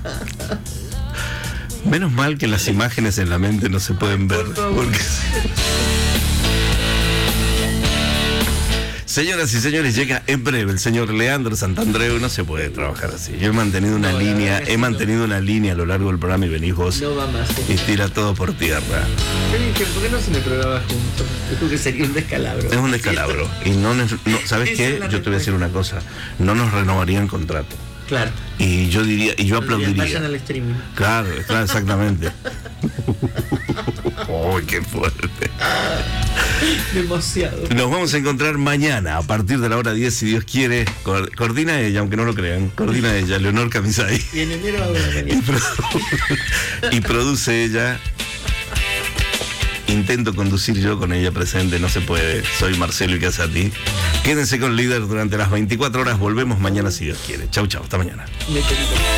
Menos mal que las imágenes en la mente no se pueden ver. Porque... Señoras y señores, llega en breve el señor Leandro Santandreu. No se puede trabajar así. Yo he mantenido una línea, a lo largo del programa y venís vos y tira todo por tierra. ¿Por qué no se me programa juntos? Yo creo que sería un descalabro. Es un descalabro. Y no, ¿sabes qué? Yo te voy a decir una cosa. No nos renovarían el contrato. Claro. Y yo diría, y yo aplaudiría. Vayan al streaming. Claro, exactamente. ¡Oh, qué fuerte! Demasiado. Nos vamos a encontrar mañana a partir de la hora 10, si Dios quiere. Coordina ella, aunque no lo crean. Coordina ella, Leonor Camisay. Y en enero a la mañana. Y produce ella. Intento conducir yo con ella presente, no se puede. Soy Marcelo Icazati. Quédense con Líder durante las 24 horas. Volvemos mañana si Dios quiere. Chau, chau. Hasta mañana.